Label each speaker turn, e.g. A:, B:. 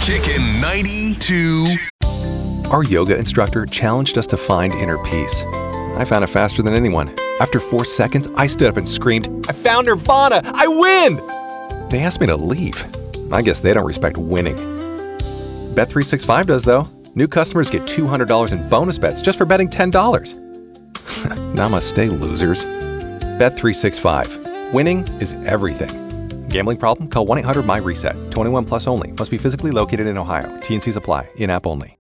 A: Chicken 92.
B: Our yoga instructor challenged us to find inner peace. I found it faster than anyone. After 4 seconds, I stood up and screamed, "I found Nirvana! I win!" They asked me to leave. I guess they don't respect winning. Bet365 does, though. New customers get $200 in bonus bets just for betting $10. Namaste, losers. Bet365. Winning is everything. Gambling problem? Call 1-800-MY-RESET. 21 plus only. Must be physically located in Ohio. T&Cs apply. In-app only.